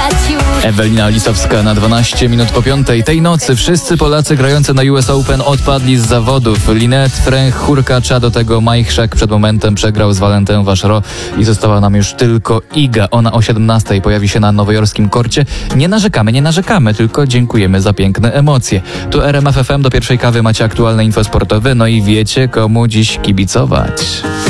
Ewelina Lisowska na 12 minut po 5. Tej nocy wszyscy Polacy grający na US Open odpadli z zawodów. Linette, Fręch, Hurkacza, do tego Majchrzak przed momentem przegrał z Valentin Vachereau i została nam już tylko Iga. Ona o 17 pojawi się na nowojorskim korcie. Nie narzekamy, tylko dziękujemy za piękne emocje. Tu RMF FM, do pierwszej kawy macie aktualne info sportowe, no i wiecie, komu dziś kibicować.